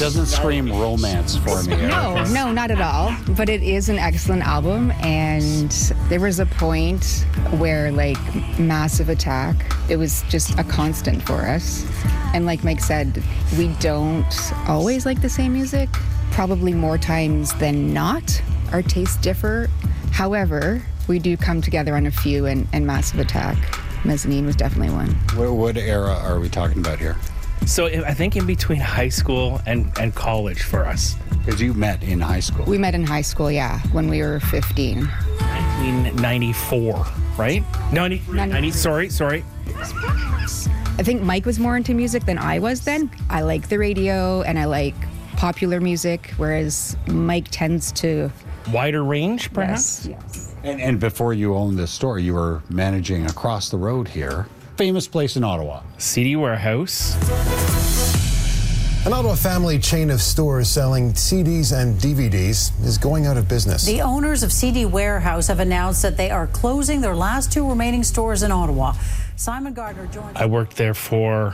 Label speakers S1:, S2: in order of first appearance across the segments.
S1: doesn't scream romance for me.
S2: No, not at all. But it is an excellent album, and there was a point where, like, Massive Attack, it was just a constant for us. And like Mike said, we don't always like the same music. Probably more times than not, our tastes differ. However, we do come together on a few, and Massive Attack, Mezzanine was definitely one.
S1: What era are we talking about here?
S3: So I think in between high school and college for us.
S1: Because you met in high school.
S2: We met in high school, yeah, when we were 15.
S3: 1994, right? 90, sorry.
S2: I think Mike was more into music than I was then. I like the radio and I like popular music, whereas Mike tends to...
S3: Wider range, perhaps?
S2: Yes.
S1: And before you owned this store, you were managing across the road here. Famous place in Ottawa.
S3: CD Warehouse.
S4: An Ottawa family chain of stores selling CDs and DVDs is going out of business.
S5: The owners of CD Warehouse have announced that they are closing their last two remaining stores in Ottawa. Simon Gardner joined...
S3: I worked there for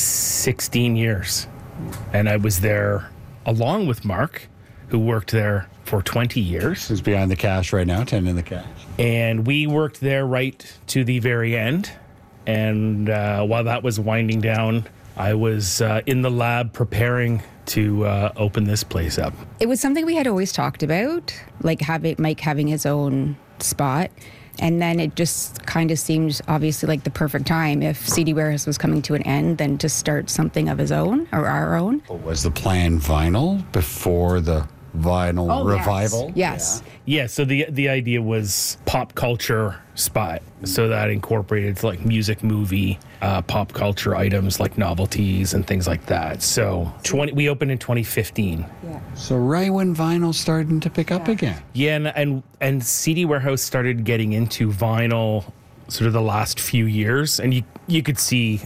S3: 16 years, and I was there along with Mark, who worked there for 20 years.
S1: Who's behind the cash right now, tending the cash.
S3: And we worked there right to the very end. And while that was winding down, I was in the lab preparing to open this place up.
S2: It was something we had always talked about, like Mike having his own spot. And then it just kind of seemed obviously like the perfect time, if CD Warehouse was coming to an end, then to start something of his own or our own.
S1: Was the plan vinyl before the vinyl revival?
S2: Yes.
S3: Yeah, so the idea was pop culture spot. So that incorporated like music, movie, pop culture items like novelties and things like that. So we opened in 2015.
S2: Yeah.
S1: So right when vinyl started to pick up again.
S3: Yeah, and CD Warehouse started getting into vinyl sort of the last few years, and you could see,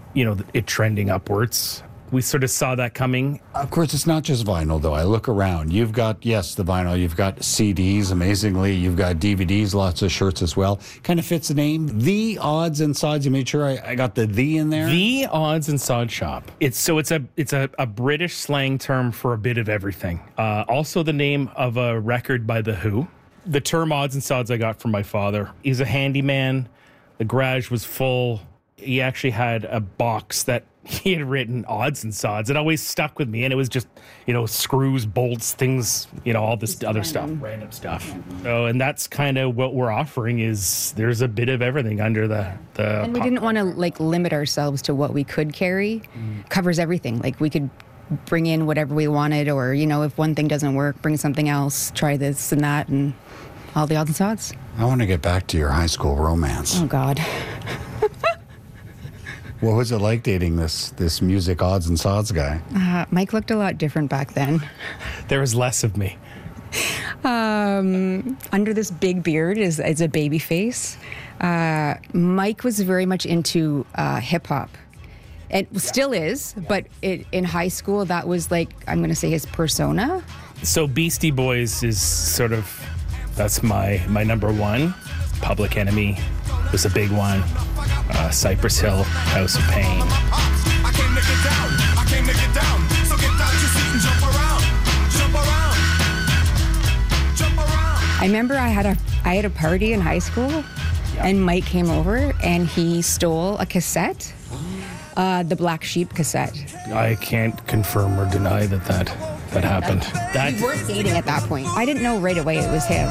S3: it trending upwards. We sort of saw that coming.
S1: Of course, it's not just vinyl, though. I look around. You've got, yes, the vinyl. You've got CDs, amazingly. You've got DVDs, lots of shirts as well. Kind of fits the name. The Odds and Sods. You made sure I got the in there?
S3: The Odds and Sods Shop. It's a British slang term for a bit of everything. Also the name of a record by The Who. The term odds and sods I got from my father. He's a handyman. The garage was full. He actually had a box that he had written odds and sods. It always stuck with me, and it was just, screws, bolts, things, all this just other random stuff. So, and that's kind of what we're offering is there's a bit of everything under the
S2: And we didn't want to limit ourselves to what we could carry. Covers everything. Like we could bring in whatever we wanted, or, if one thing doesn't work, bring something else, try this and that, and all the odds and sods.
S1: I want to get back to your high school romance.
S2: Oh, God.
S1: What was it like dating this music odds and sods guy?
S2: Mike looked a lot different back then.
S3: There was less of me.
S2: Under this big beard is a baby face. Mike was very much into hip hop. It still is, but in high school, that was I'm going to say his persona.
S3: So Beastie Boys is that's my number one. Public Enemy was a big one. Cypress Hill, House of Pain.
S2: I remember I had a party in high school, and Mike came over and he stole a cassette, the Black Sheep cassette.
S3: I can't confirm or deny that happened.
S2: We weren't dating at that point. I didn't know right away it was him.